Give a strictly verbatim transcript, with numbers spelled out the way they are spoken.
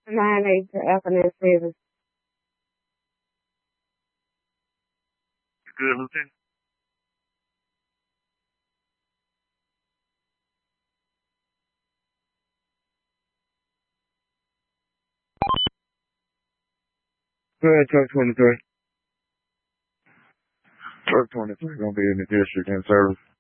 nine eight to Alphabet seven. Good, Lieutenant. Go ahead, truck twenty-three. Truck twenty-three gonna be in the district in service.